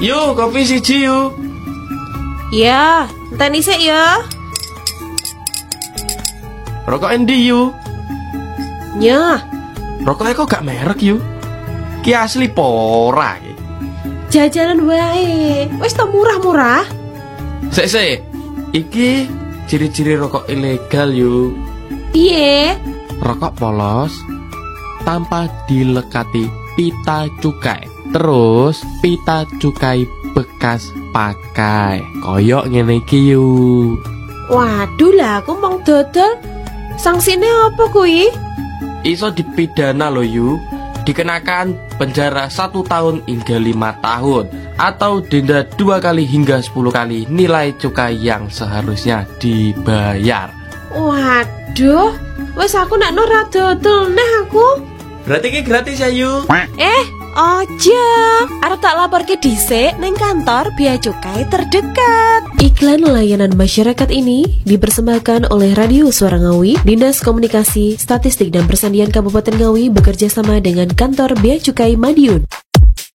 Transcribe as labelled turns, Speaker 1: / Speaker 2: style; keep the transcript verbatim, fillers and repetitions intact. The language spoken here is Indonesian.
Speaker 1: Yuk, kopi siji yuk.
Speaker 2: Ya, enteni sik ya.
Speaker 1: Rokok endi yuk?
Speaker 2: Nyah,
Speaker 1: Rokoknya kok gak merek yuk? Ki asli pora ki.
Speaker 2: jajanan wae. Wis to murah-murah.
Speaker 1: Sik sik. Iki ciri-ciri rokok ilegal yuk.
Speaker 2: Piye?
Speaker 1: Rokok polos tanpa dilekati pita cukai. Terus pita cukai bekas pakai. Koyok ngene iki yuk.
Speaker 2: Waduh lah, aku mau dodol. Sanksine apa kuwi?
Speaker 1: Iso dipidana lo yu. Dikenakan penjara satu tahun hingga lima tahun atau denda dua kali hingga sepuluh kali nilai cukai yang seharusnya dibayar.
Speaker 2: Waduh, wes aku nak ora dodol nah aku.
Speaker 1: Berarti ini gratis ya yu.
Speaker 2: Eh, ojo. Arep tak laporke dhisik ning kantor bea cukai terdekat. Iklan layanan masyarakat ini dipersembahkan oleh Radio Suara Ngawi, Dinas Komunikasi, Statistik dan Persandian Kabupaten Ngawi bekerja sama dengan kantor Bea Cukai Madiun.